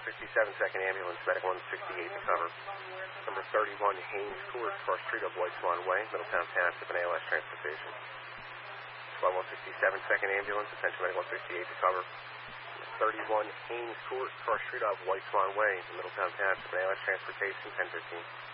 2nd Ambulance, Medic 168 to cover. Number 31, Haynes Court, Cross Street of White Swan Way, Middletown Township, and ALS Transportation. 167, 2nd Ambulance, attention Medic 168 to cover. 31, Haynes Court, Cross Street of White Swan Way, Middletown Township, and ALS Transportation, 1015.